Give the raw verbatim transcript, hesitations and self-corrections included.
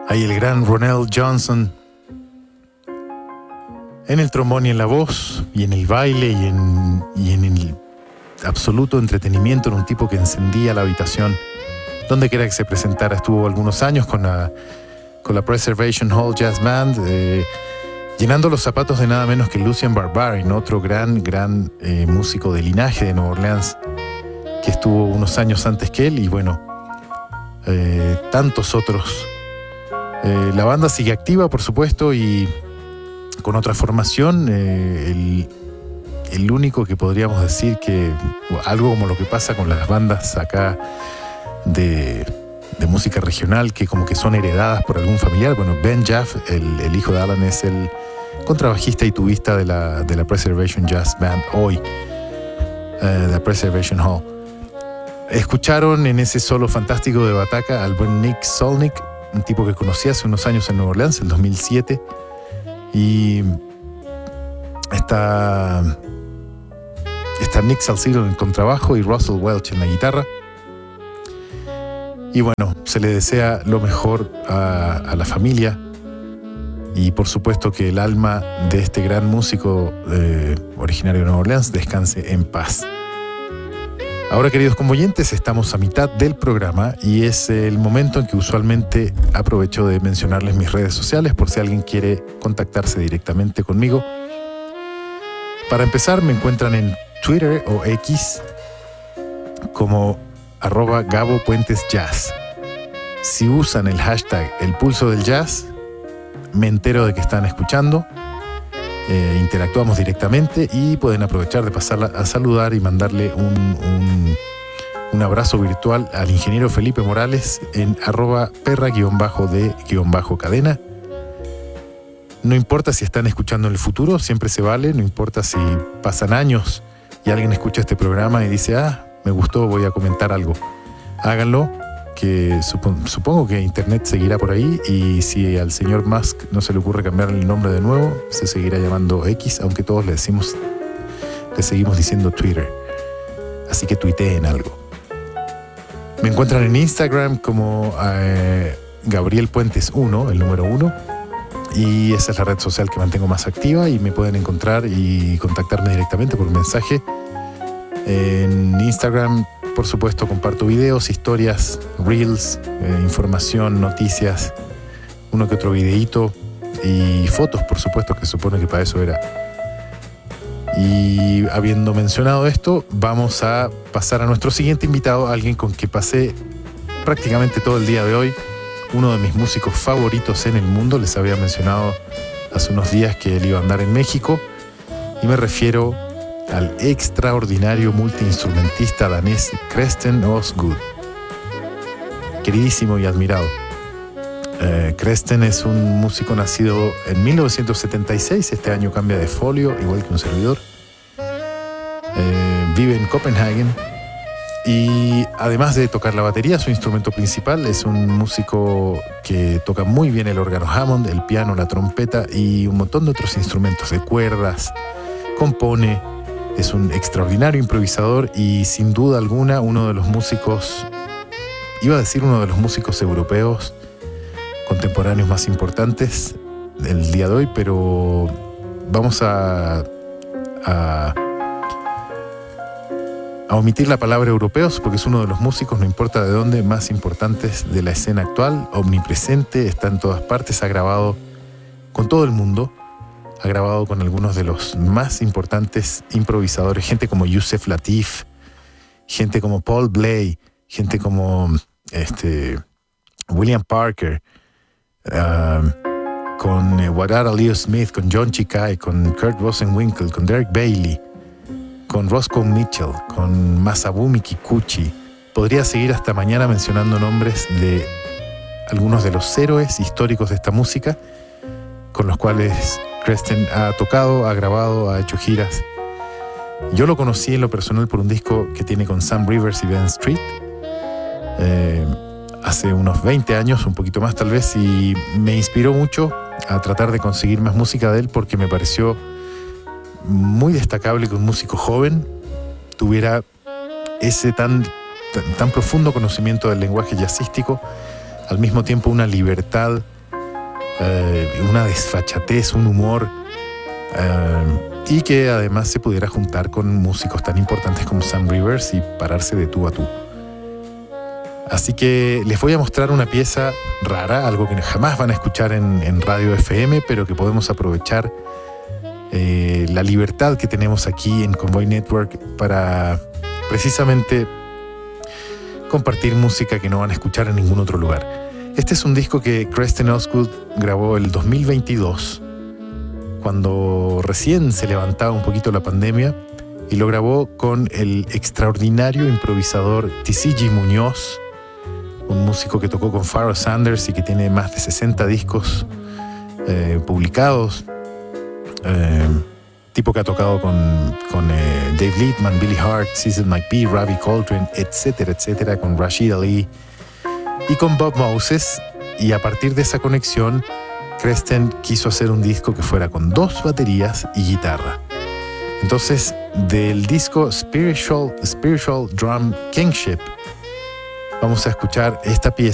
Ahí el gran Ronell Johnson en el trombón y en la voz, y en el baile y en, y en el absoluto entretenimiento. Era un tipo que encendía la habitación donde quiera que se presentara. Estuvo algunos años con la, con la Preservation Hall Jazz Band, eh, llenando los zapatos de nada menos que Lucien Barbarin, otro gran, gran eh, músico de linaje de Nueva Orleans, que estuvo unos años antes que él, y bueno, eh, tantos otros. Eh, la banda sigue activa, por supuesto, y con otra formación. Eh, el, el único que podríamos decir que algo como lo que pasa con las bandas acá de, de música regional, que como que son heredadas por algún familiar. Bueno, Ben Jaff, el, el hijo de Alan, es el contrabajista y tubista de la, de la Preservation Jazz Band hoy, uh, la Preservation Hall. Escucharon en ese solo fantástico de bataca al buen Nick Solnick, un tipo que conocí hace unos años en Nueva Orleans, el dos mil siete, y está, está Nick Salcido en el contrabajo y Russell Welch en la guitarra. Y bueno, se le desea lo mejor a, a la familia, y por supuesto que el alma de este gran músico eh, originario de Nueva Orleans descanse en paz. Ahora, queridos convoyentes, estamos a mitad del programa y es el momento en que usualmente aprovecho de mencionarles mis redes sociales por si alguien quiere contactarse directamente conmigo. Para empezar, me encuentran en Twitter o X como arroba Gabo Puentes Jazz. Si usan el hashtag El Pulso del Jazz, me entero de que están escuchando. Eh, interactuamos directamente y pueden aprovechar de pasarla a saludar y mandarle un, un, un abrazo virtual al ingeniero Felipe Morales en arroba perra-de-cadena. No importa si están escuchando en el futuro, siempre se vale. No importa si pasan años y alguien escucha este programa y dice, ah, me gustó, voy a comentar algo. Háganlo, que supo- supongo que Internet seguirá por ahí, y si al señor Musk no se le ocurre cambiar el nombre de nuevo, se seguirá llamando X, aunque todos le decimos, le seguimos diciendo Twitter. Así que tuiteen algo. Me encuentran en Instagram como eh, Gabriel Puentes uno, el número uno, y esa es la red social que mantengo más activa, y me pueden encontrar y contactarme directamente por un mensaje. En Instagram, por supuesto, comparto videos, historias, reels, eh, información, noticias, uno que otro videíto y fotos, por supuesto, que supone que para eso era. Y habiendo mencionado esto, vamos a pasar a nuestro siguiente invitado, alguien con que pasé prácticamente todo el día de hoy, uno de mis músicos favoritos en el mundo. Les había mencionado hace unos días que él iba a andar en México, y me refiero al extraordinario multiinstrumentista danés Kresten Osgood, queridísimo y admirado. Eh, Kresten es un músico nacido en mil novecientos setenta y seis, este año cambia de folio, igual que un servidor. Eh, vive en Copenhague, y además de tocar la batería, su instrumento principal, es un músico que toca muy bien el órgano Hammond, el piano, la trompeta y un montón de otros instrumentos de cuerdas. Compone. Es un extraordinario improvisador y sin duda alguna uno de los músicos, iba a decir uno de los músicos europeos contemporáneos más importantes del día de hoy, pero vamos a, a, a omitir la palabra europeos porque es uno de los músicos, no importa de dónde, más importantes de la escena actual, omnipresente, está en todas partes, ha grabado con todo el mundo. Ha grabado con algunos de los más importantes improvisadores, gente como Yusef Lateef, gente como Paul Bley, gente como este, William Parker, uh, con eh, Wadada Leo Smith, con John Chikai, con Kurt Rosenwinkel, con Derek Bailey, con Roscoe Mitchell, con Masabumi Kikuchi. Podría seguir hasta mañana mencionando nombres de algunos de los héroes históricos de esta música, con los cuales Kresten ha tocado, ha grabado, ha hecho giras. Yo lo conocí en lo personal por un disco que tiene con Sam Rivers y Ben Street eh, hace unos veinte años, un poquito más tal vez, y me inspiró mucho a tratar de conseguir más música de él porque me pareció muy destacable que un músico joven tuviera ese tan, tan, tan profundo conocimiento del lenguaje jazzístico, al mismo tiempo una libertad eh, una desfachatez, un humor, eh, y que además se pudiera juntar con músicos tan importantes como Sam Rivers y pararse de tú a tú. Así que les voy a mostrar una pieza rara, algo que jamás van a escuchar en, en Radio F M, pero que podemos aprovechar eh, la libertad que tenemos aquí en Convoy Network para precisamente compartir música que no van a escuchar en ningún otro lugar. Este es un disco que Kristen Osgood grabó el dos mil veintidós, cuando recién se levantaba un poquito la pandemia, y lo grabó con el extraordinario improvisador T C G Muñoz, un músico que tocó con Pharoah Sanders y que tiene más de sesenta discos eh, publicados, eh, tipo que ha tocado con, con eh, Dave Liebman, Billy Hart, Cecil McBee, Ravi Coltrane, etcétera, etcétera, con Rashid Ali y con Bob Moses. Y a partir de esa conexión, Kristen quiso hacer un disco que fuera con dos baterías y guitarra. Entonces, del disco Spiritual, Spiritual Drum Kingship, vamos a escuchar esta pieza